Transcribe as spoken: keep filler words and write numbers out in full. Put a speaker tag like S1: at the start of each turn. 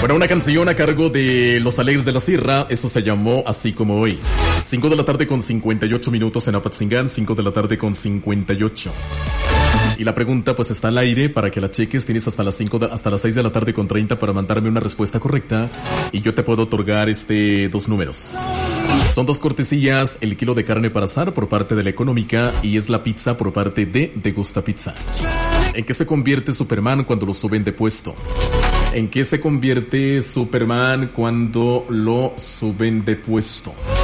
S1: Bueno, una canción a cargo de Los Alegres de la Sierra, eso se llamó Así Como Hoy. cinco de la tarde con cincuenta y ocho minutos en Apatzingán, cinco de la tarde con cincuenta y ocho. Y la pregunta pues está al aire para que la cheques. Tienes hasta las cinco de, hasta las seis de la tarde con treinta para mandarme una respuesta correcta y yo te puedo otorgar este dos números. Son dos cortesías, el kilo de carne para asar por parte de La Económica y es la pizza por parte de De Gusta Pizza. ¿En qué se convierte Superman cuando lo suben de puesto? ¿En qué se convierte Superman cuando lo suben de puesto?